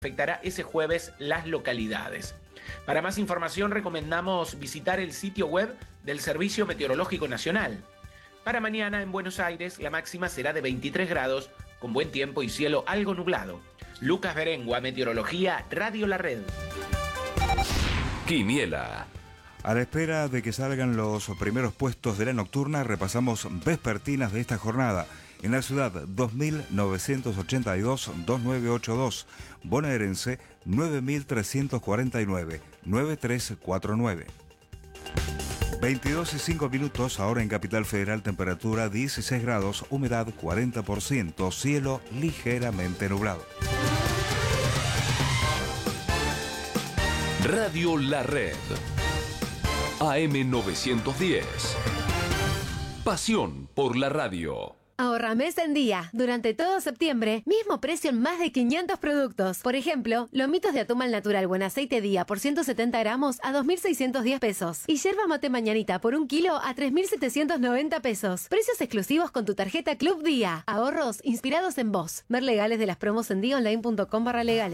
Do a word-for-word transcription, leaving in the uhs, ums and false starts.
afectará ese jueves las localidades. Para más información recomendamos visitar el sitio web del Servicio Meteorológico Nacional. Para mañana en Buenos Aires la máxima será de veintitrés grados, con buen tiempo y cielo algo nublado. Lucas Berengua, Meteorología, Radio La Red. Quiniela. A la espera de que salgan los primeros puestos de la nocturna, repasamos vespertinas de esta jornada. En la ciudad, dos mil novecientos ochenta y dos, dos mil novecientos ochenta y dos. Bonaerense, nueve mil trescientos cuarenta y nueve, nueve mil trescientos cuarenta y nueve. veintidós y cinco minutos, ahora en Capital Federal, temperatura dieciséis grados, humedad cuarenta por ciento, cielo ligeramente nublado. Radio La Red. A M novecientos diez. Pasión por la radio. Ahorra mes en día. Durante todo septiembre, mismo precio en más de quinientos productos. Por ejemplo, lomitos de atún al natural buen aceite día por ciento setenta gramos a dos mil seiscientos diez pesos. Y yerba mate mañanita por un kilo a tres mil setecientos noventa pesos. Precios exclusivos con tu tarjeta Club Día. Ahorros inspirados en vos. Ver legales de las promos en día online punto com barra legales.